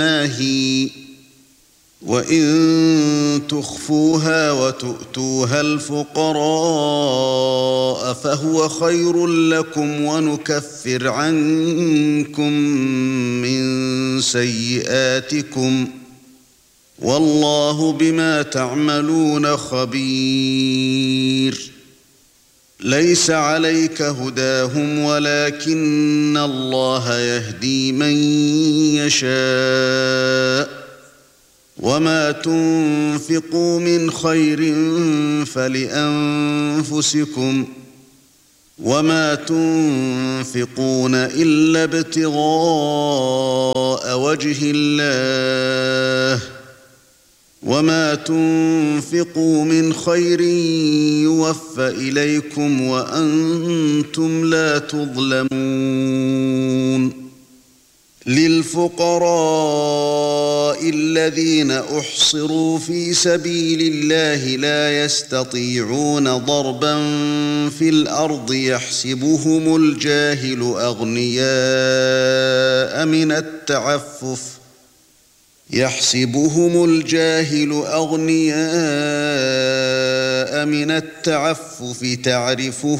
وَإِن تُخْفُوهَا وَتُؤْتُوهَا الْفُقَرَاءَ فَهُوَ خَيْرٌ لَّكُمْ وَنُكَفِّرْ عَنكُم مِّن سَيِّئَاتِكُمْ وَاللَّهُ بِمَا تَعْمَلُونَ خَبِيرٌ. لَيْسَ عَلَيْكَ هُدَاهُمْ وَلَكِنَّ اللَّهَ يَهْدِي مَن يَشَاءُ وَمَا تُنفِقُوا مِنْ خَيْرٍ فَلِأَنفُسِكُمْ وَمَا تُنفِقُونَ إِلَّا ابْتِغَاءَ وَجْهِ اللَّهِ وَمَا تُنفِقُوا مِنْ خَيْرٍ يُوَفَّ إِلَيْكُمْ وَأَنْتُمْ لَا تُظْلَمُونَ. لِلْفُقَرَاءِ الَّذِينَ أُحْصِرُوا فِي سَبِيلِ اللَّهِ لا يَسْتَطِيعُونَ ضَرْبًا فِي الْأَرْضِ يَحْسَبُهُمُ الْجَاهِلُ أَغْنِيَاءَ مِنَ التَّعَفُّفِ تعرفهم